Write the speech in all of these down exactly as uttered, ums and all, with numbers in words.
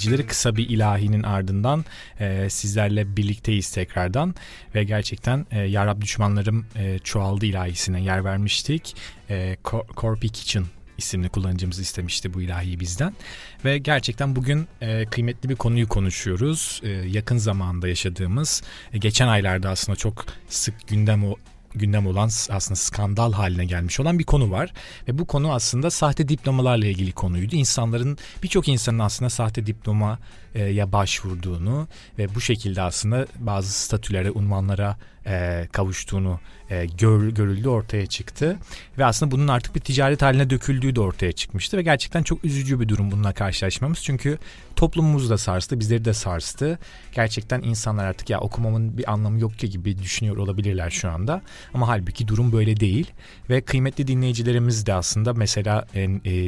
dinleyicileri, kısa bir ilahinin ardından e, sizlerle birlikteyiz tekrardan ve gerçekten e, Ya Rab düşmanlarım e, çoğaldı ilahisine yer vermiştik. E, Corpy Kitchen isimli kullanıcımız istemişti bu ilahiyi bizden ve gerçekten bugün e, kıymetli bir konuyu konuşuyoruz. E, yakın zamanda yaşadığımız, e, geçen aylarda aslında çok sık gündem o gündem olan, aslında skandal haline gelmiş olan bir konu var. Ve bu konu aslında sahte diplomalarla ilgili konuydu. İnsanların, birçok insanın aslında sahte diplomaya başvurduğunu ve bu şekilde aslında bazı statülere, unvanlara e, kavuştuğunu e, gör, görüldü, ortaya çıktı. Ve aslında bunun artık bir ticaret haline döküldüğü de ortaya çıkmıştı. Ve gerçekten çok üzücü bir durum bununla karşılaşmamız. Çünkü toplumumuzu da sarstı, bizleri de sarstı. Gerçekten insanlar artık ya okumamın bir anlamı yok ki gibi düşünüyor olabilirler şu anda. Ama halbuki durum böyle değil. Ve kıymetli dinleyicilerimiz de aslında mesela e, e,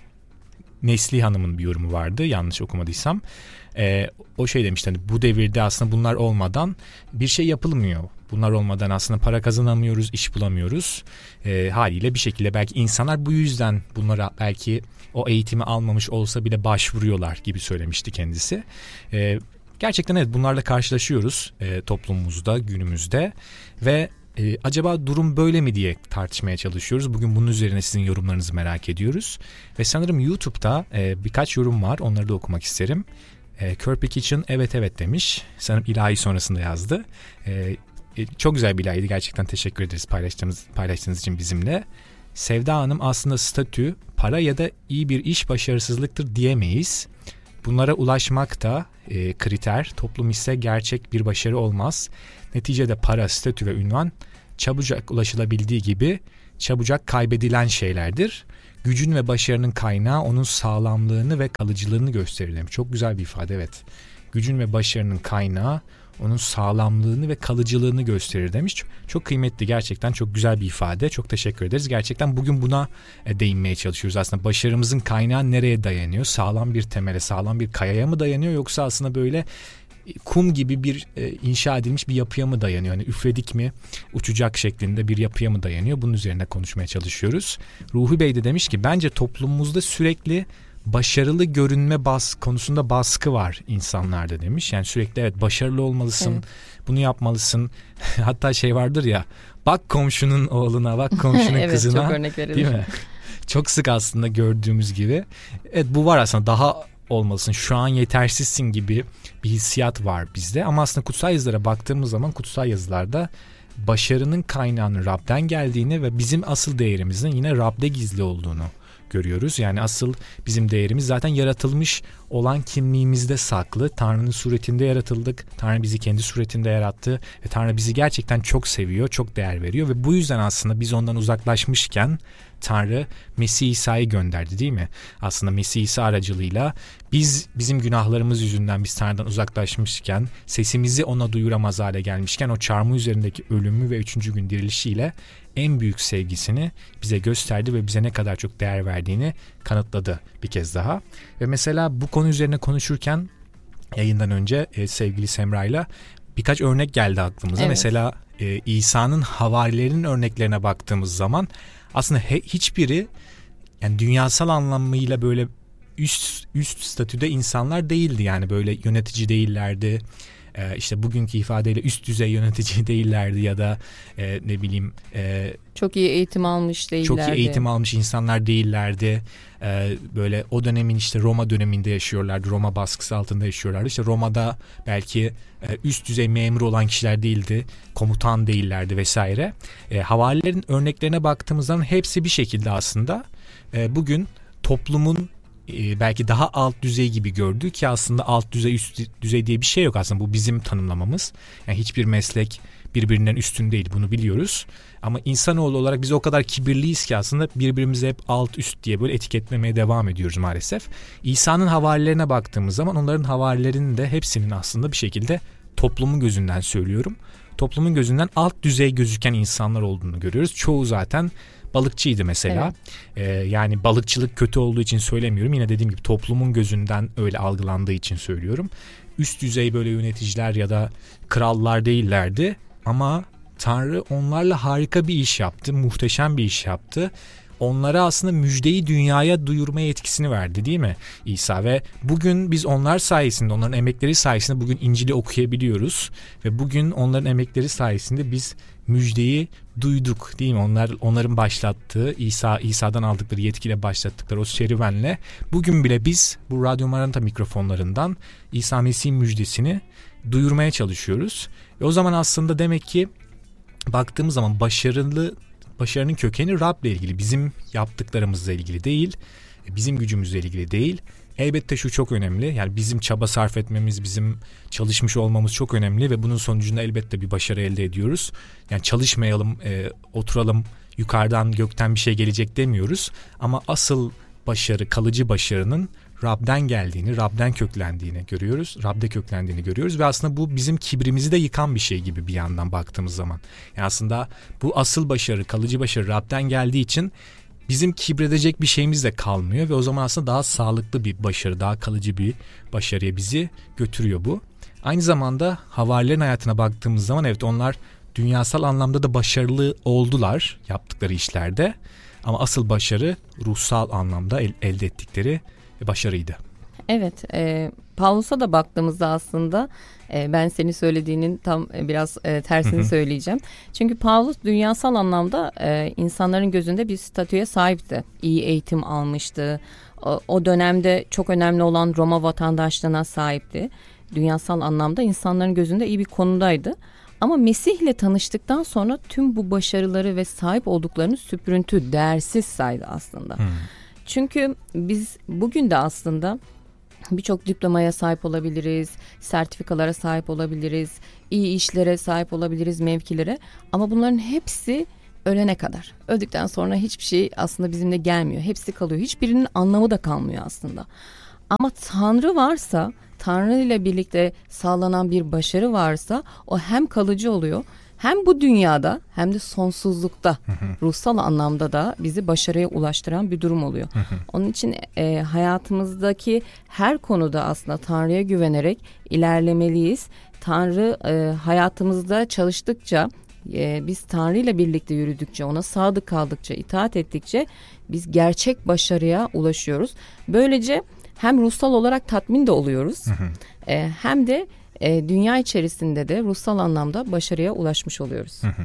Nesli Hanım'ın bir yorumu vardı, yanlış okumadıysam. E, o şey demişti, hani bu devirde aslında bunlar olmadan bir şey yapılmıyor. Bunlar olmadan aslında para kazanamıyoruz, iş bulamıyoruz. E, haliyle bir şekilde belki insanlar bu yüzden bunlara belki o eğitimi almamış olsa bile başvuruyorlar gibi söylemişti kendisi. E, gerçekten evet, bunlarla karşılaşıyoruz e, toplumumuzda, günümüzde ve e, acaba durum böyle mi diye tartışmaya çalışıyoruz. Bugün bunun üzerine sizin yorumlarınızı merak ediyoruz. Ve sanırım YouTube'da e, birkaç yorum var, onları da okumak isterim. E, Corpy Kitchen evet evet demiş. Sanırım ilahi sonrasında yazdı. E, e, çok güzel bir ilahiydi, gerçekten teşekkür ederiz paylaştığınız, paylaştığınız için bizimle. Sevda Hanım, aslında statü, para ya da iyi bir iş başarısızlıktır diyemeyiz. Bunlara ulaşmak da e, kriter, toplum ise gerçek bir başarı olmaz. Neticede para, statü ve ünvan çabucak ulaşılabildiği gibi çabucak kaybedilen şeylerdir. Gücün ve başarının kaynağı onun sağlamlığını ve kalıcılığını gösterir. Çok güzel bir ifade, evet. Gücün ve başarının kaynağı onun sağlamlığını ve kalıcılığını gösterir demiş. Çok, çok kıymetli, gerçekten çok güzel bir ifade. Çok teşekkür ederiz. Gerçekten bugün buna e, değinmeye çalışıyoruz. Aslında başarımızın kaynağı nereye dayanıyor? Sağlam bir temele, sağlam bir kayaya mı dayanıyor? Yoksa aslında böyle kum gibi bir e, inşa edilmiş bir yapıya mı dayanıyor? Hani üfledik mi uçacak şeklinde bir yapıya mı dayanıyor? Bunun üzerine konuşmaya çalışıyoruz. Ruhi Bey de demiş ki bence toplumumuzda sürekli başarılı görünme bas konusunda baskı var insanlarda demiş. Yani sürekli evet başarılı olmalısın, evet, bunu yapmalısın. Hatta şey vardır ya, bak komşunun oğluna, bak komşunun evet, kızına. Çok örnek verilir. Değil mi? Çok sık aslında gördüğümüz gibi. Evet, bu var aslında, daha olmalısın, şu an yetersizsin gibi bir hissiyat var bizde. Ama aslında kutsal yazılara baktığımız zaman kutsal yazılarda başarının kaynağının Rab'den geldiğini ve bizim asıl değerimizin yine Rab'de gizli olduğunu görüyoruz. Yani asıl bizim değerimiz zaten yaratılmış olan kimliğimizde saklı. Tanrı'nın suretinde yaratıldık. Tanrı bizi kendi suretinde yarattı ve Tanrı bizi gerçekten çok seviyor, çok değer veriyor ve bu yüzden aslında biz ondan uzaklaşmışken Tanrı Mesih İsa'yı gönderdi, değil mi? Aslında Mesih İsa aracılığıyla biz bizim günahlarımız yüzünden biz Tanrı'dan uzaklaşmışken, sesimizi ona duyuramaz hale gelmişken o çarmıh üzerindeki ölümü ve üçüncü gün dirilişiyle en büyük sevgisini bize gösterdi ve bize ne kadar çok değer verdiğini kanıtladı bir kez daha. Ve mesela bu konu üzerine konuşurken yayından önce e, sevgili Semra'yla birkaç örnek geldi aklımıza. Evet. Mesela e, İsa'nın havarilerinin örneklerine baktığımız zaman aslında he, hiçbiri yani dünyasal anlamıyla böyle üst üst statüde insanlar değildi. Yani böyle yönetici değillerdi. Ee, işte bugünkü ifadeyle üst düzey yönetici değillerdi ya da e, ne bileyim e, çok iyi eğitim almış değillerdi. Çok iyi eğitim almış insanlar değillerdi. Ee, böyle o dönemin işte Roma döneminde yaşıyorlardı. Roma baskısı altında yaşıyorlardı. İşte Roma'da belki e, üst düzey memuru olan kişiler değildi. Komutan değillerdi vesaire. E, havarilerin örneklerine baktığımızda hepsi bir şekilde aslında e, bugün toplumun belki daha alt düzey gibi gördük ki aslında alt düzey üst düzey diye bir şey yok aslında, bu bizim tanımlamamız. Yani hiçbir meslek birbirinden üstün değil, bunu biliyoruz. Ama insanoğlu olarak biz o kadar kibirliyiz ki aslında birbirimizi hep alt üst diye böyle etiketlemeye devam ediyoruz maalesef. İsa'nın havarilerine baktığımız zaman onların havarilerinin de hepsinin aslında bir şekilde toplumun gözünden söylüyorum. Toplumun gözünden alt düzey gözüken insanlar olduğunu görüyoruz. Çoğu zaten balıkçıydı mesela. Evet. Ee, yani balıkçılık kötü olduğu için söylemiyorum. Yine dediğim gibi toplumun gözünden öyle algılandığı için söylüyorum. Üst düzey böyle yöneticiler ya da krallar değillerdi. Ama Tanrı onlarla harika bir iş yaptı. Muhteşem bir iş yaptı. onlara aslında müjdeyi dünyaya duyurma yetkisini verdi değil mi İsa? Ve bugün biz onlar sayesinde, onların emekleri sayesinde bugün İncil'i okuyabiliyoruz. Ve bugün onların emekleri sayesinde biz müjdeyi duyduk değil mi? Onlar, onların başlattığı, İsa İsa'dan aldıkları yetkiyle başlattıkları o serüvenle bugün bile biz bu Radyo Maranatha mikrofonlarından İsa Mesih'in müjdesini duyurmaya çalışıyoruz. Ve o zaman aslında demek ki baktığımız zaman başarılı başarının kökeni Rab'le ilgili, bizim yaptıklarımızla ilgili değil, bizim gücümüzle ilgili değil. Elbette şu çok önemli, yani bizim çaba sarf etmemiz, bizim çalışmış olmamız çok önemli ve bunun sonucunda elbette bir başarı elde ediyoruz. Yani çalışmayalım, e, oturalım, yukarıdan gökten bir şey gelecek demiyoruz. Ama asıl başarı, kalıcı başarının Rab'den geldiğini, Rab'den köklendiğini görüyoruz. Rab'de köklendiğini görüyoruz ve aslında bu bizim kibrimizi de yıkan bir şey gibi bir yandan baktığımız zaman. Yani aslında bu asıl başarı, kalıcı başarı Rab'den geldiği için bizim kibredecek bir şeyimiz de kalmıyor ve o zaman aslında daha sağlıklı bir başarı, daha kalıcı bir başarıya bizi götürüyor bu. Aynı zamanda havarilerin hayatına baktığımız zaman evet, onlar dünyasal anlamda da başarılı oldular yaptıkları işlerde. Ama asıl başarı ruhsal anlamda el, elde ettikleri başarıydı. Evet, e, Pavlus'a da baktığımızda aslında e, ben senin söylediğinin tam e, biraz e, tersini hı hı. söyleyeceğim. Çünkü Pavlus dünyasal anlamda e, insanların gözünde bir statüye sahipti. İyi eğitim almıştı. O, o dönemde çok önemli olan Roma vatandaşlığına sahipti. Dünyasal anlamda insanların gözünde iyi bir konumdaydı. Ama Mesih'le tanıştıktan sonra tüm bu başarıları ve sahip olduklarını süprüntü, değersiz saydı aslında. Hmm. Çünkü biz bugün de aslında birçok diplomaya sahip olabiliriz, sertifikalara sahip olabiliriz, iyi işlere sahip olabiliriz, mevkilere. Ama bunların hepsi ölene kadar. Öldükten sonra hiçbir şey aslında bizimle gelmiyor. Hepsi kalıyor. Hiçbirinin anlamı da kalmıyor aslında. Ama Tanrı varsa, Tanrı ile birlikte sağlanan bir başarı varsa o hem kalıcı oluyor, hem bu dünyada hem de sonsuzlukta hı hı. ruhsal anlamda da bizi başarıya ulaştıran bir durum oluyor. Hı hı. Onun için e, hayatımızdaki her konuda aslında Tanrı'ya güvenerek ilerlemeliyiz. Tanrı e, hayatımızda çalıştıkça, e, biz Tanrı ile birlikte yürüdükçe, ona sadık kaldıkça, itaat ettikçe biz gerçek başarıya ulaşıyoruz. Böylece hem ruhsal olarak tatmin de oluyoruz, hı hı. E, hem de E, dünya içerisinde de ruhsal anlamda başarıya ulaşmış oluyoruz. Hı hı.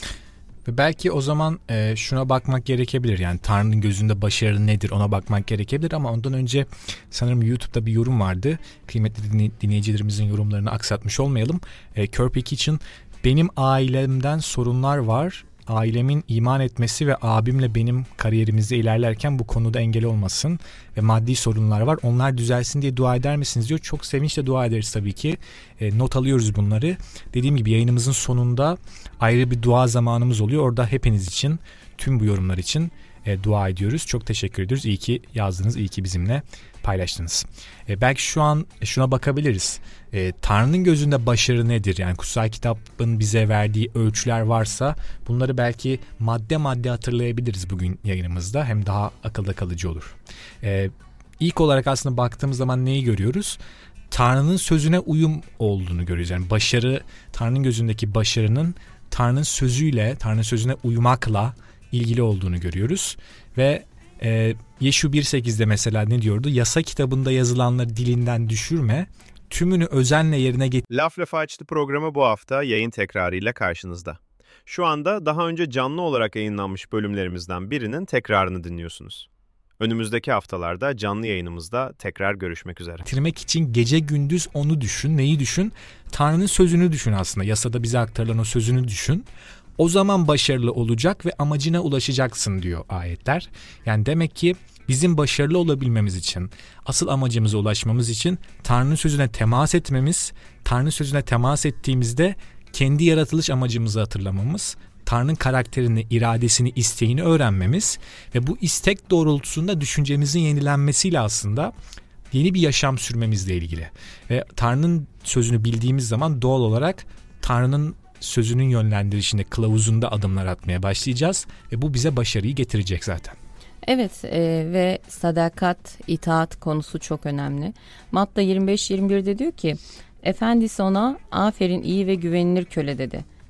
Ve belki o zaman e, şuna bakmak gerekebilir. Yani Tanrı'nın gözünde başarı nedir, ona bakmak gerekebilir. Ama ondan önce sanırım YouTube'da bir yorum vardı. Kıymetli dinleyicilerimizin yorumlarını aksatmış olmayalım. E, Kirkpatrick için benim ailemden sorunlar var. Ailemin iman etmesi ve abimle benim kariyerimizde ilerlerken bu konuda engel olmasın ve maddi sorunlar var. Onlar düzelsin diye dua eder misiniz diyor. Çok sevinçle dua ederiz tabii ki. E, not alıyoruz bunları. Dediğim gibi yayınımızın sonunda ayrı bir dua zamanımız oluyor. Orada hepiniz için, tüm bu yorumlar için e, dua ediyoruz. Çok teşekkür ediyoruz. İyi ki yazdınız, iyi ki bizimle paylaştınız. E, belki şu an şuna bakabiliriz. E, Tanrı'nın gözünde başarı nedir? Yani kutsal kitabın bize verdiği ölçüler varsa bunları belki madde madde hatırlayabiliriz bugün yayınımızda. Hem daha akılda kalıcı olur. E, ilk olarak aslında baktığımız zaman neyi görüyoruz? Tanrı'nın sözüne uyum olduğunu görüyoruz. Yani başarı, Tanrı'nın gözündeki başarının Tanrı'nın sözüyle, Tanrı'nın sözüne uymakla ilgili olduğunu görüyoruz. Ve e, Yeşu bir sekizde mesela ne diyordu? Yasa kitabında yazılanları dilinden düşürme, tümünü özenle yerine getir. Laf Lafı Açtı programı bu hafta yayın tekrarıyla karşınızda. Şu anda daha önce canlı olarak yayınlanmış bölümlerimizden birinin tekrarını dinliyorsunuz. Önümüzdeki haftalarda canlı yayınımızda tekrar görüşmek üzere. Bitirmek için gece gündüz onu düşün. Neyi düşün? Tanrı'nın sözünü düşün aslında. Yasada bize aktarılan o sözünü düşün. O zaman başarılı olacak ve amacına ulaşacaksın diyor ayetler. Yani demek ki bizim başarılı olabilmemiz için, asıl amacımıza ulaşmamız için Tanrı'nın sözüne temas etmemiz, Tanrı'nın sözüne temas ettiğimizde kendi yaratılış amacımızı hatırlamamız, Tanrı'nın karakterini, iradesini, isteğini öğrenmemiz ve bu istek doğrultusunda düşüncemizin yenilenmesiyle aslında yeni bir yaşam sürmemizle ilgili. Ve Tanrı'nın sözünü bildiğimiz zaman doğal olarak Tanrı'nın sözünün yönlendirişinde, kılavuzunda adımlar atmaya başlayacağız ve bu bize başarıyı getirecek zaten. Evet e, ve sadakat, itaat konusu çok önemli. Matta yirmi beş yirmi birde diyor ki, Efendisi ona aferin iyi ve güvenilir köle dedi.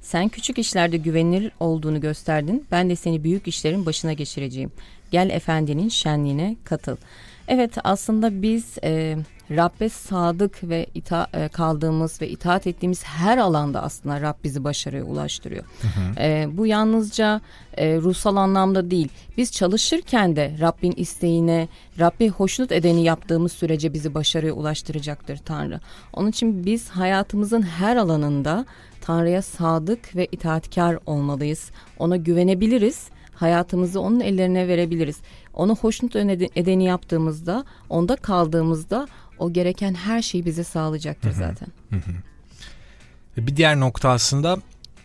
Sen küçük işlerde güvenilir olduğunu gösterdin. Ben de seni büyük işlerin başına geçireceğim. Gel efendinin şenliğine katıl. Evet, aslında biz e, Rabbe sadık ve ita, e, kaldığımız ve itaat ettiğimiz her alanda aslında Rab bizi başarıya ulaştırıyor. Hı hı. E, bu yalnızca e, ruhsal anlamda değil. Biz çalışırken de Rabbin isteğine, Rabbi hoşnut edeni yaptığımız sürece bizi başarıya ulaştıracaktır Tanrı. Onun için biz hayatımızın her alanında Tanrı'ya sadık ve itaatkar olmalıyız. Ona güvenebiliriz. Hayatımızı onun ellerine verebiliriz. Onu hoşnut edeni yaptığımızda, onda kaldığımızda o gereken her şeyi bize sağlayacaktır hı hı. zaten. Hı hı. Bir diğer nokta aslında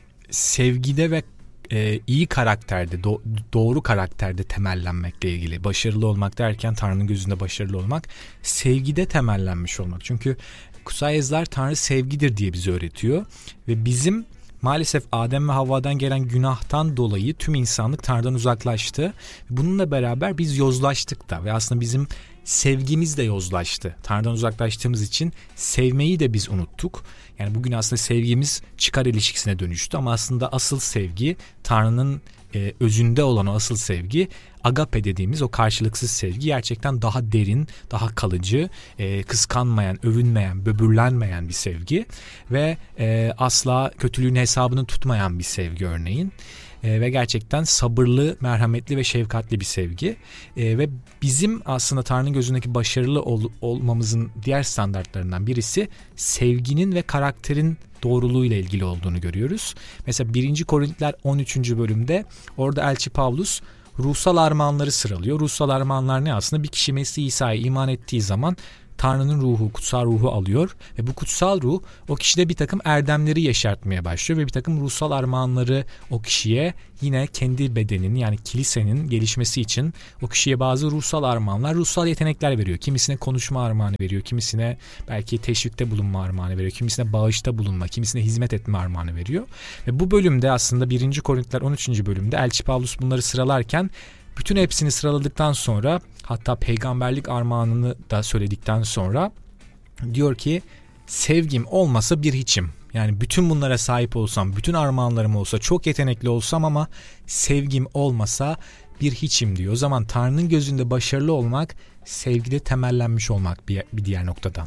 sevgide ve e, iyi karakterde, do- doğru karakterde temellenmekle ilgili. Başarılı olmak derken Tanrı'nın gözünde başarılı olmak, sevgide temellenmiş olmak. Çünkü kutsal yazılar Tanrı sevgidir diye bize öğretiyor ve bizim maalesef Adem ve Havva'dan gelen günahtan dolayı tüm insanlık Tanrı'dan uzaklaştı. Bununla beraber biz yozlaştık da ve aslında bizim sevgimiz de yozlaştı. Tanrı'dan uzaklaştığımız için sevmeyi de biz unuttuk. Yani bugün aslında sevgimiz çıkar ilişkisine dönüştü ama aslında asıl sevgi, Tanrı'nın e, özünde olan o asıl sevgi, agape dediğimiz o karşılıksız sevgi gerçekten daha derin, daha kalıcı, e, kıskanmayan, övünmeyen, böbürlenmeyen bir sevgi ve e, asla kötülüğün hesabını tutmayan bir sevgi örneğin. E, ve gerçekten sabırlı, merhametli ve şefkatli bir sevgi. E, ve bizim aslında Tanrı'nın gözündeki başarılı ol, olmamızın diğer standartlarından birisi sevginin ve karakterin doğruluğuyla ilgili olduğunu görüyoruz. Mesela birinci Korintiler on üçüncü bölümde orada elçi Pavlus ruhsal armağanları sıralıyor. Ruhsal armağanlar ne aslında? Bir kişi Mesih İsa'ya iman ettiği zaman Tanrı'nın ruhu, kutsal ruhu alıyor ve bu kutsal ruh o kişide bir takım erdemleri yeşertmeye başlıyor ve bir takım ruhsal armağanları o kişiye yine kendi bedeninin yani kilisenin gelişmesi için o kişiye bazı ruhsal armağanlar, ruhsal yetenekler veriyor. Kimisine konuşma armağanı veriyor, kimisine belki teşvikte bulunma armağanı veriyor, kimisine bağışta bulunma, kimisine hizmet etme armağanı veriyor. Ve bu bölümde aslında birinci Korintiler on üçüncü bölümde elçi Pavlus bunları sıralarken bütün hepsini sıraladıktan sonra hatta peygamberlik armağanını da söyledikten sonra diyor ki sevgim olmasa bir hiçim. Yani bütün bunlara sahip olsam, bütün armağanlarım olsa, çok yetenekli olsam ama sevgim olmasa bir hiçim diyor. O zaman Tanrı'nın gözünde başarılı olmak sevgide temellenmiş olmak bir, bir diğer noktadan.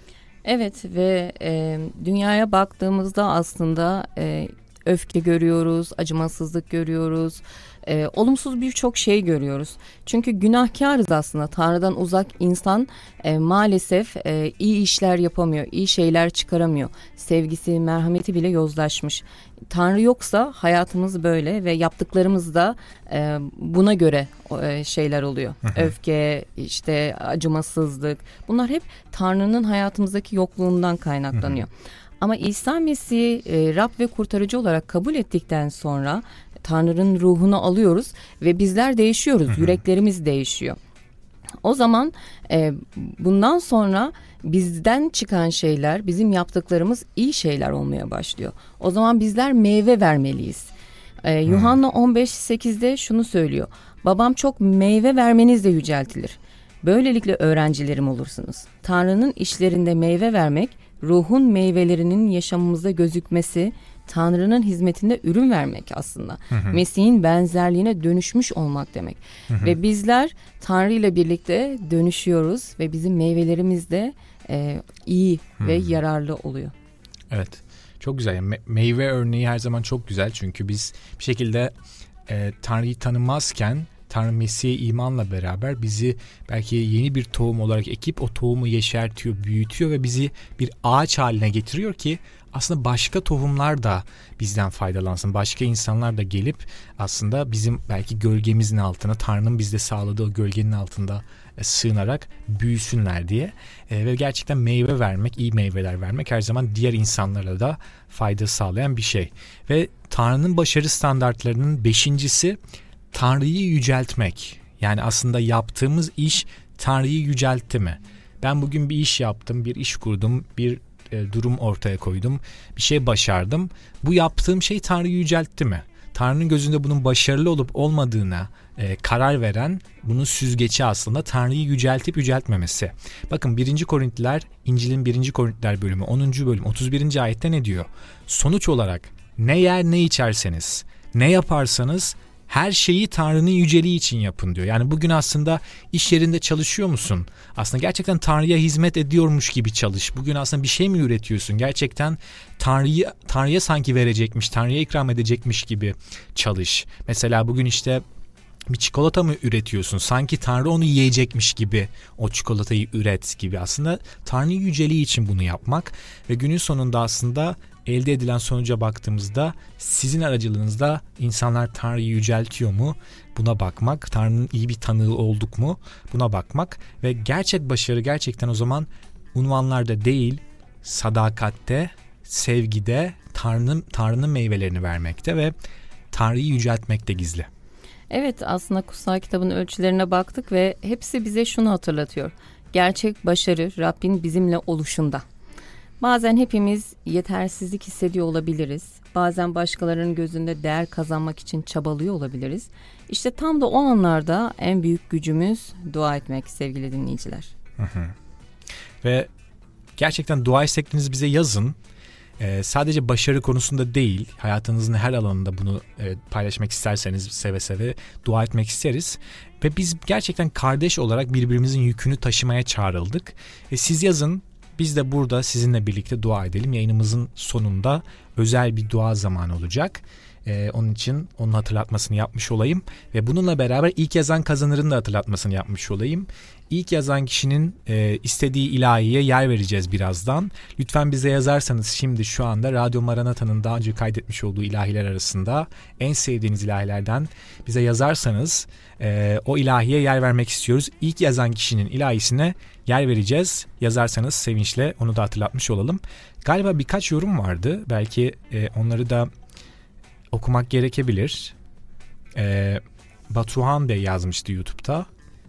Evet ve e, dünyaya baktığımızda aslında e, öfke görüyoruz, acımasızlık görüyoruz, e, olumsuz birçok şey görüyoruz. Çünkü günahkarız aslında. Tanrı'dan uzak insan e, maalesef e, iyi işler yapamıyor, iyi şeyler çıkaramıyor. Sevgisi, merhameti bile yozlaşmış. Tanrı yoksa hayatımız böyle ve yaptıklarımız da e, buna göre e, şeyler oluyor. Hı hı. Öfke, işte acımasızlık, bunlar hep Tanrı'nın hayatımızdaki yokluğundan kaynaklanıyor. Hı hı. Ama İsa Mesih'i e, Rab ve kurtarıcı olarak kabul ettikten sonra Tanrı'nın ruhunu alıyoruz ve bizler değişiyoruz. Hı hı. Yüreklerimiz değişiyor. O zaman e, bundan sonra bizden çıkan şeyler, bizim yaptıklarımız iyi şeyler olmaya başlıyor. O zaman bizler meyve vermeliyiz. E, Yuhanna on beş sekizde şunu söylüyor. Babam çok meyve vermenizle yüceltilir. Böylelikle öğrencilerim olursunuz. Tanrı'nın işlerinde meyve vermek, ruhun meyvelerinin yaşamımızda gözükmesi, Tanrı'nın hizmetinde ürün vermek aslında. Hı hı. Mesih'in benzerliğine dönüşmüş olmak demek. Hı hı. Ve bizler Tanrı ile birlikte dönüşüyoruz ve bizim meyvelerimiz de e, iyi hı. ve yararlı oluyor. Evet, çok güzel. Yani me- meyve örneği her zaman çok güzel çünkü biz bir şekilde e, Tanrı'yı tanımazken Tanrı Mesih'e imanla beraber bizi belki yeni bir tohum olarak ekip o tohumu yeşertiyor, büyütüyor ve bizi bir ağaç haline getiriyor ki aslında başka tohumlar da bizden faydalansın. Başka insanlar da gelip aslında bizim belki gölgemizin altına, Tanrı'nın bizde sağladığı o gölgenin altında sığınarak büyüsünler diye. E, ve gerçekten meyve vermek, iyi meyveler vermek her zaman diğer insanlara da fayda sağlayan bir şey. Ve Tanrı'nın başarı standartlarının beşincisi Tanrı'yı yüceltmek. Yani aslında yaptığımız iş Tanrı'yı yüceltti mi? Ben bugün bir iş yaptım, bir iş kurdum, bir e, durum ortaya koydum, bir şey başardım. Bu yaptığım şey Tanrı'yı yüceltti mi? Tanrı'nın gözünde bunun başarılı olup olmadığına e, karar veren, bunun süzgeci aslında Tanrı'yı yüceltip yüceltmemesi. Bakın birinci Korintliler, İncil'in birinci Korintliler bölümü onuncu bölüm otuz birinci ayette ne diyor? Sonuç olarak ne yer ne içerseniz, ne yaparsanız her şeyi Tanrı'nın yüceliği için yapın diyor. Yani bugün aslında iş yerinde çalışıyor musun? Aslında gerçekten Tanrı'ya hizmet ediyormuş gibi çalış. Bugün aslında bir şey mi üretiyorsun? Gerçekten Tanrı'ya Tanrı'ya sanki verecekmiş, Tanrı'ya ikram edecekmiş gibi çalış. Mesela bugün işte bir çikolata mı üretiyorsun? Sanki Tanrı onu yiyecekmiş gibi o çikolatayı üret gibi. Aslında Tanrı yüceliği için bunu yapmak ve günün sonunda aslında elde edilen sonuca baktığımızda sizin aracılığınızda insanlar Tanrı'yı yüceltiyor mu? Buna bakmak. Tanrı'nın iyi bir tanığı olduk mu? Buna bakmak ve gerçek başarı gerçekten o zaman unvanlarda değil, sadakatte, sevgide, Tanrı'nın Tanrı'nın meyvelerini vermekte ve Tanrı'yı yüceltmekte gizli. Evet, aslında kutsal kitabın ölçülerine baktık ve hepsi bize şunu hatırlatıyor. Gerçek başarı Rabbin bizimle oluşunda. Bazen hepimiz yetersizlik hissediyor olabiliriz. Bazen başkalarının gözünde değer kazanmak için çabalıyor olabiliriz. İşte tam da o anlarda en büyük gücümüz dua etmek sevgili dinleyiciler. Hı hı. Ve gerçekten dua isteklerinizi bize yazın. Ee, sadece başarı konusunda değil, hayatınızın her alanında bunu e, paylaşmak isterseniz seve seve dua etmek isteriz. Ve biz gerçekten kardeş olarak birbirimizin yükünü taşımaya çağrıldık. E, siz yazın, biz de burada sizinle birlikte dua edelim. Yayınımızın sonunda özel bir dua zamanı olacak. Ee, onun için onun hatırlatmasını yapmış olayım. Ve bununla beraber ilk yazan kazanırın da hatırlatmasını yapmış olayım. İlk yazan kişinin e, istediği ilahiye yer vereceğiz birazdan. Lütfen bize yazarsanız şimdi şu anda Radyo Maranata'nın daha önce kaydetmiş olduğu ilahiler arasında en sevdiğiniz ilahilerden bize yazarsanız e, o ilahiye yer vermek istiyoruz. İlk yazan kişinin ilahisine yer vereceğiz. Yazarsanız sevinçle onu da hatırlatmış olalım. Galiba birkaç yorum vardı. Belki e, onları da okumak gerekebilir. E, Batuhan Bey yazmıştı YouTube'da.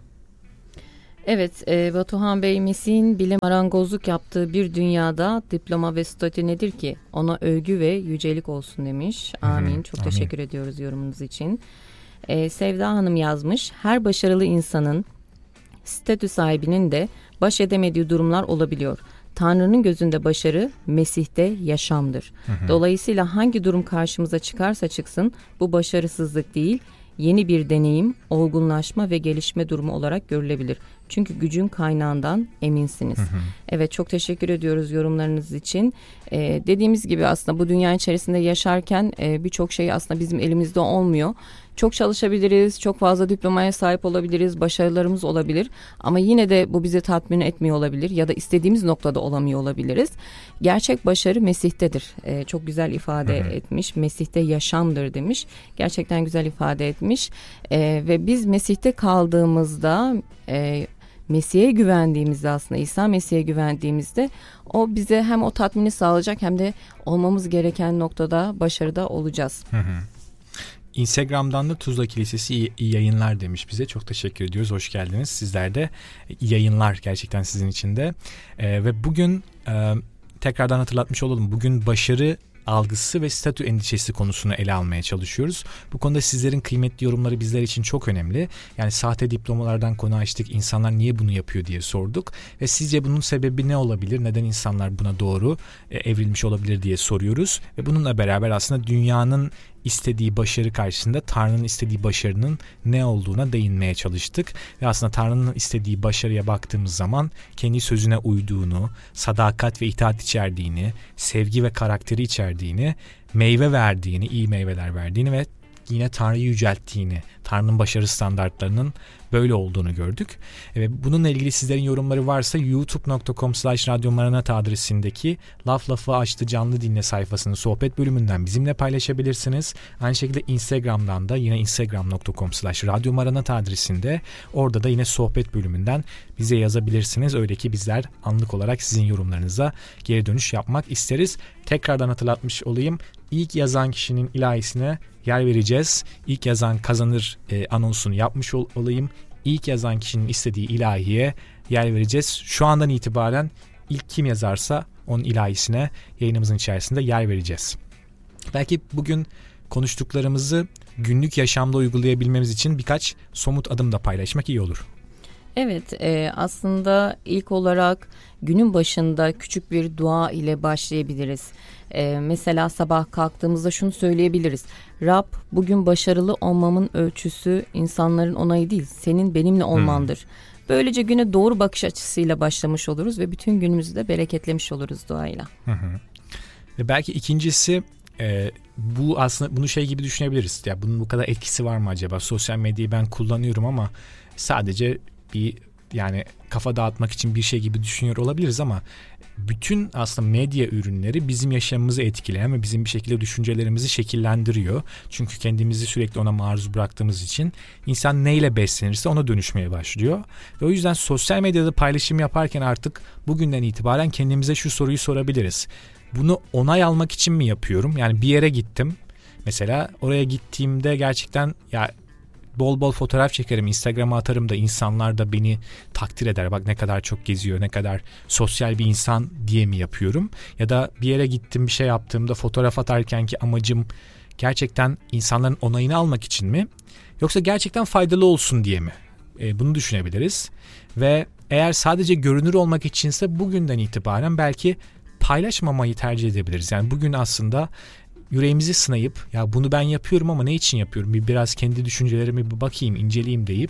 Evet, e, Batuhan Bey, Mesih'in bile marangozluk yaptığı bir dünyada diploma ve statü nedir ki? Ona övgü ve yücelik olsun demiş. Amin. Hı hı, Çok amin. Teşekkür ediyoruz yorumunuz için. E, Sevda Hanım yazmış. Her başarılı insanın, statü sahibinin de baş edemediği durumlar olabiliyor. Tanrı'nın gözünde başarı Mesih'te yaşamdır. Hı hı. Dolayısıyla hangi durum karşımıza çıkarsa çıksın bu başarısızlık değil, yeni bir deneyim, olgunlaşma ve gelişme durumu olarak görülebilir. Çünkü gücün kaynağından eminsiniz. Hı hı. Evet, çok teşekkür ediyoruz yorumlarınız için. Ee, dediğimiz gibi aslında bu dünya içerisinde yaşarken e, birçok şey aslında bizim elimizde olmuyor. Çok çalışabiliriz, çok fazla diplomaya sahip olabiliriz, başarılarımız olabilir. Ama yine de bu bizi tatmin etmiyor olabilir ya da istediğimiz noktada olamıyor olabiliriz. Gerçek başarı Mesih'tedir. Ee, çok güzel ifade hı hı. etmiş. Mesih'te yaşamdır demiş. Gerçekten güzel ifade etmiş. Ee, ve biz Mesih'te kaldığımızda... E, Mesih'e güvendiğimizde aslında İsa Mesih'e güvendiğimizde o bize hem o tatmini sağlayacak hem de olmamız gereken noktada başarıda olacağız. Hı hı. Instagram'dan da Tuzla Kilisesi iyi, iyi yayınlar demiş bize. Çok teşekkür ediyoruz. Hoş geldiniz. Sizler de iyi yayınlar gerçekten sizin için de. Ee, ve bugün e, tekrardan hatırlatmış olalım. Bugün başarı algısı ve statü endişesi konusunu ele almaya çalışıyoruz. Bu konuda sizlerin kıymetli yorumları bizler için çok önemli. Yani sahte diplomalardan konu açtık. İnsanlar niye bunu yapıyor diye sorduk. Ve sizce bunun sebebi ne olabilir? Neden insanlar buna doğru e, evrilmiş olabilir diye soruyoruz. Ve bununla beraber aslında dünyanın istediği başarı karşısında Tanrı'nın istediği başarının ne olduğuna değinmeye çalıştık. Ve aslında Tanrı'nın istediği başarıya baktığımız zaman kendi sözüne uyduğunu, sadakat ve itaat içerdiğini, sevgi ve karakteri içerdiğini, meyve verdiğini, iyi meyveler verdiğini ve yine Tanrı'yı yücelttiğini, Tanrı'nın başarı standartlarının böyle olduğunu gördük. Ve bununla ilgili sizlerin yorumları varsa youtube nokta com slash radyo maranata adresindeki Laf Lafı Açtı Canlı Dinle sayfasının sohbet bölümünden bizimle paylaşabilirsiniz. Aynı şekilde Instagram'dan da yine instagram nokta com slash radyo maranata adresinde orada da yine sohbet bölümünden bize yazabilirsiniz. Öyle ki bizler anlık olarak sizin yorumlarınıza geri dönüş yapmak isteriz. Tekrardan hatırlatmış olayım. İlk yazan kişinin ilahisine yer vereceğiz. İlk yazan kazanır e, anonsunu yapmış ol, olayım. İlk yazan kişinin istediği ilahiye yer vereceğiz. Şu andan itibaren ilk kim yazarsa onun ilahisine yayınımızın içerisinde yer vereceğiz. Belki bugün konuştuklarımızı günlük yaşamda uygulayabilmemiz için birkaç somut adım da paylaşmak iyi olur. Evet, e, aslında ilk olarak günün başında küçük bir dua ile başlayabiliriz. E, mesela sabah kalktığımızda şunu söyleyebiliriz. Rab, bugün başarılı olmamın ölçüsü insanların onayı değil, senin benimle olmandır. Hmm. Böylece güne doğru bakış açısıyla başlamış oluruz ve bütün günümüzü de bereketlemiş oluruz duayla. Hı hı. Ve belki ikincisi, e, bu aslında bunu şey gibi düşünebiliriz. Ya bunun bu kadar etkisi var mı acaba? Sosyal medyayı ben kullanıyorum ama sadece bir yani kafa dağıtmak için bir şey gibi düşünüyor olabiliriz ama bütün aslında medya ürünleri bizim yaşamımızı etkileyen ve bizim bir şekilde düşüncelerimizi şekillendiriyor. Çünkü kendimizi sürekli ona maruz bıraktığımız için insan neyle beslenirse ona dönüşmeye başlıyor. Ve o yüzden sosyal medyada paylaşım yaparken artık bugünden itibaren kendimize şu soruyu sorabiliriz. Bunu onay almak için mi yapıyorum? Yani bir yere gittim. Mesela oraya gittiğimde gerçekten ya bol bol fotoğraf çekerim, Instagram'a atarım da insanlar da beni takdir eder. Bak ne kadar çok geziyor, ne kadar sosyal bir insan diye mi yapıyorum? Ya da bir yere gittim, bir şey yaptığımda fotoğraf atarken ki amacım gerçekten insanların onayını almak için mi? Yoksa gerçekten faydalı olsun diye mi? E, bunu düşünebiliriz. Ve eğer sadece görünür olmak içinse bugünden itibaren belki paylaşmamayı tercih edebiliriz. Yani bugün aslında yüreğimizi sınayıp ya bunu ben yapıyorum ama ne için yapıyorum? Bir biraz kendi düşüncelerimi bir bakayım, inceleyeyim deyip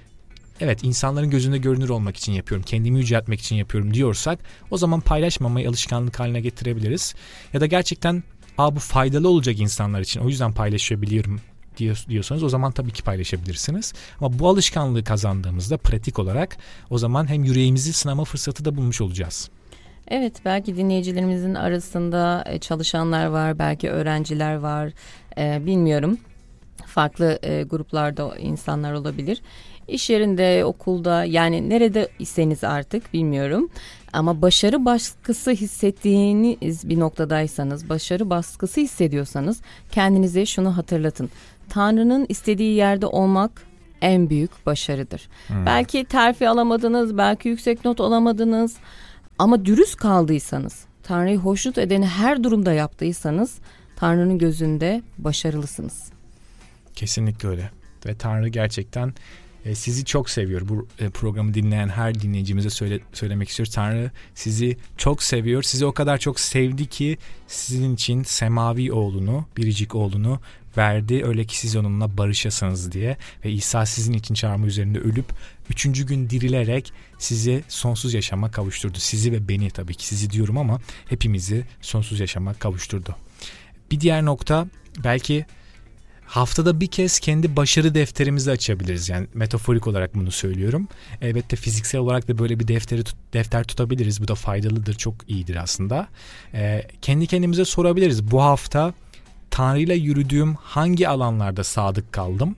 evet insanların gözünde görünür olmak için yapıyorum, kendimi yüceltmek için yapıyorum diyorsak o zaman paylaşmamayı alışkanlık haline getirebiliriz. Ya da gerçekten Aa, bu faydalı olacak insanlar için o yüzden paylaşabiliyorum diyorsanız o zaman tabii ki paylaşabilirsiniz. Ama bu alışkanlığı kazandığımızda pratik olarak o zaman hem yüreğimizi sınama fırsatı da bulmuş olacağız. Evet, belki dinleyicilerimizin arasında çalışanlar var, belki öğrenciler var, ee, bilmiyorum. Farklı e, gruplarda insanlar olabilir. İş yerinde, okulda, yani nerede iseniz artık bilmiyorum. Ama başarı baskısı hissettiğiniz bir noktadaysanız, başarı baskısı hissediyorsanız kendinize şunu hatırlatın. Tanrı'nın istediği yerde olmak en büyük başarıdır. Hmm. Belki terfi alamadınız, belki yüksek not alamadınız. Ama dürüst kaldıysanız, Tanrı'yı hoşnut edeni her durumda yaptıysanız Tanrı'nın gözünde başarılısınız. Kesinlikle öyle. Ve Tanrı gerçekten e, sizi çok seviyor. Bu e, programı dinleyen her dinleyicimize söyle, söylemek istiyor. Tanrı sizi çok seviyor. Sizi o kadar çok sevdi ki sizin için semavi oğlunu, biricik oğlunu verdi. Öyle ki siz onunla barışasınız diye. Ve İsa sizin için çarmıha üzerinde ölüp üçüncü gün dirilerek sizi sonsuz yaşama kavuşturdu. Sizi ve beni, tabii ki sizi diyorum ama hepimizi sonsuz yaşama kavuşturdu. Bir diğer nokta, belki haftada bir kez kendi başarı defterimizi açabiliriz. Yani metaforik olarak bunu söylüyorum. Elbette fiziksel olarak da böyle bir defteri defter tutabiliriz. Bu da faydalıdır, çok iyidir aslında. Ee, kendi kendimize sorabiliriz. Bu hafta Tanrı'yla yürüdüğüm hangi alanlarda sadık kaldım?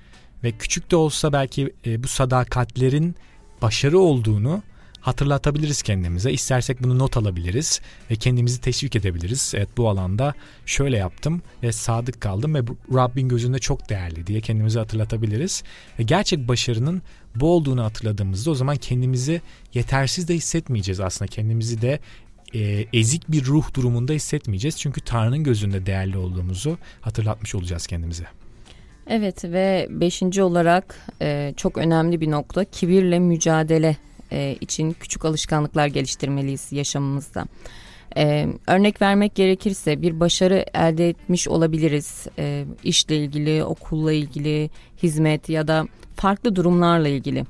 Ve küçük de olsa belki e, bu sadakatlerin başarı olduğunu hatırlatabiliriz kendimize. İstersek bunu not alabiliriz ve kendimizi teşvik edebiliriz. Evet, bu alanda şöyle yaptım ve sadık kaldım ve Rabbin gözünde çok değerli diye kendimize hatırlatabiliriz. Ve gerçek başarının bu olduğunu hatırladığımızda o zaman kendimizi yetersiz de hissetmeyeceğiz aslında. Kendimizi de e, ezik bir ruh durumunda hissetmeyeceğiz. Çünkü Tanrı'nın gözünde değerli olduğumuzu hatırlatmış olacağız kendimize. Evet, ve beşinci olarak e, çok önemli bir nokta, kibirle mücadele e, için küçük alışkanlıklar geliştirmeliyiz yaşamımızda. E, örnek vermek gerekirse bir başarı elde etmiş olabiliriz. E, işle ilgili, okulla ilgili, hizmet ya da farklı durumlarla ilgili.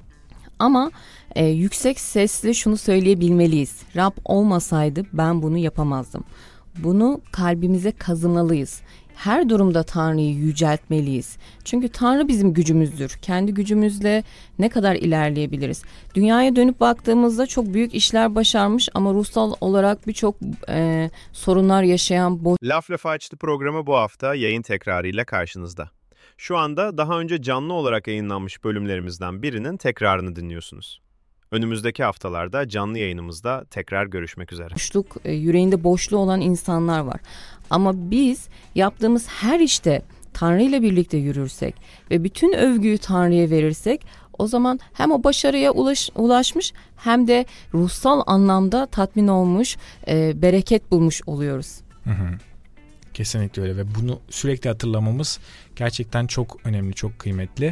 Ama e, yüksek sesle şunu söyleyebilmeliyiz. Rab olmasaydı ben bunu yapamazdım. Bunu kalbimize kazımalıyız. Her durumda Tanrı'yı yüceltmeliyiz. Çünkü Tanrı bizim gücümüzdür. Kendi gücümüzle ne kadar ilerleyebiliriz? Dünyaya dönüp baktığımızda çok büyük işler başarmış ama ruhsal olarak birçok e, sorunlar yaşayan... Bo- Laf Lafı Açtı programı bu hafta yayın tekrarıyla karşınızda. Şu anda daha önce canlı olarak yayınlanmış bölümlerimizden birinin tekrarını dinliyorsunuz. Önümüzdeki haftalarda canlı yayınımızda tekrar görüşmek üzere. Boşluk, yüreğinde boşluğu olan insanlar var. Ama biz yaptığımız her işte Tanrı ile birlikte yürürsek ve bütün övgüyü Tanrı'ya verirsek o zaman hem o başarıya ulaş, ulaşmış hem de ruhsal anlamda tatmin olmuş, e, bereket bulmuş oluyoruz. Hı hı. Kesinlikle öyle ve bunu sürekli hatırlamamız gerçekten çok önemli, çok kıymetli.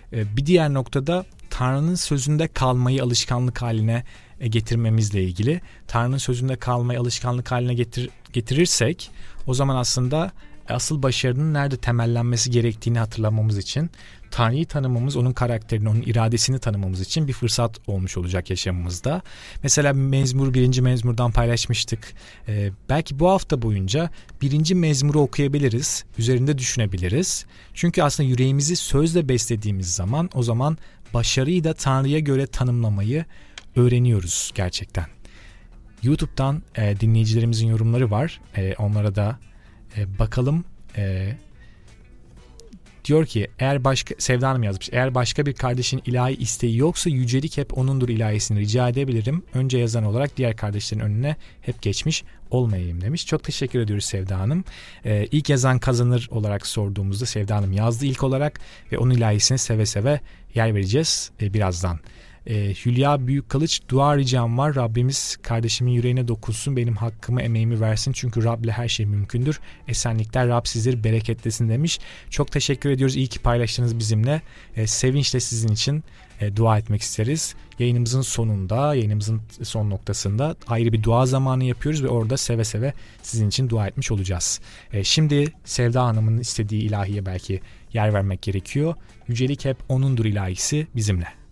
E, bir diğer noktada Tanrı'nın sözünde kalmayı alışkanlık haline e, getirmemizle ilgili. Tanrı'nın sözünde kalmayı alışkanlık haline getir, getirirsek o zaman aslında asıl başarının nerede temellenmesi gerektiğini hatırlamamız için, Tanrı'yı tanımamız, onun karakterini, onun iradesini tanımamız için bir fırsat olmuş olacak yaşamımızda. Mesela mezmur, birinci mezmurdan paylaşmıştık. Ee, belki bu hafta boyunca birinci mezmuru okuyabiliriz, üzerinde düşünebiliriz. Çünkü aslında yüreğimizi sözle beslediğimiz zaman, o zaman başarıyı da Tanrı'ya göre tanımlamayı öğreniyoruz gerçekten. YouTube'dan e, dinleyicilerimizin yorumları var. E, onlara da e, bakalım. E, diyor ki, eğer başka, Sevda Hanım yazmış, eğer başka bir kardeşin ilahi isteği yoksa yücelik hep onundur ilahisini rica edebilirim. Önce yazan olarak diğer kardeşlerin önüne hep geçmiş olmayayım demiş. Çok teşekkür ediyoruz Sevda Hanım. Ee, ilk yazan kazanır olarak sorduğumuzda Sevda Hanım yazdı ilk olarak ve onun ilahisine seve seve yer vereceğiz e, birazdan. E, Hülya Büyükkılıç, dua ricam var. Rabbimiz kardeşimin yüreğine dokunsun, benim hakkımı, emeğimi versin. Çünkü Rab'le her şey mümkündür. Esenlikler, Rab sizleri bereketlesin demiş. Çok teşekkür ediyoruz. İyi ki paylaştınız bizimle. E, sevinçle sizin için e, dua etmek isteriz. Yayınımızın sonunda, yayınımızın son noktasında ayrı bir dua zamanı yapıyoruz ve orada seve seve sizin için dua etmiş olacağız. E, şimdi Sevda Hanım'ın istediği ilahiye belki yer vermek gerekiyor. Yücelik hep onundur ilahisi bizimle.